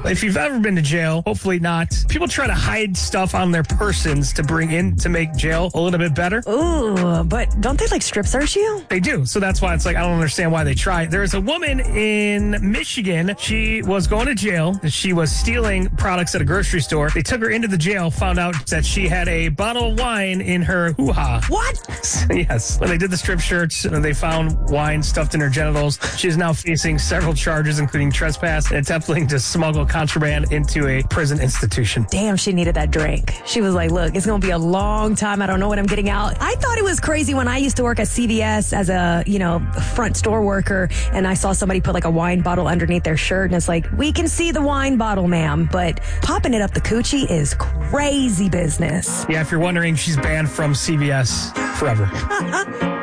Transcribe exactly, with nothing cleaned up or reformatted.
If you've ever been to jail, hopefully not. People try to hide stuff on their persons to bring in to make jail a little bit better. Ooh, but don't they like strip search you? They do. So that's why it's like, I don't understand why they try. There's a woman in Michigan. She was going to jail. She was stealing products at a grocery store. They took her into the jail, found out that she had a bottle of wine in her hoo-ha. What? Yes. When they did the strip search, they found wine stuffed in her genitals. She is now facing several charges, including trespass and attempting to smuggle contraband into a prison institution. Damn, she needed that drink. She was like, look, it's going to be a long time. I don't know what I'm getting out. I thought it was crazy when I used to work at C V S as a, you know, front store worker, and I saw somebody put like a wine bottle underneath their shirt, and it's like, we can see the wine bottle, ma'am, but popping it up the coochie is crazy business. Yeah, if you're wondering, she's banned from C V S forever.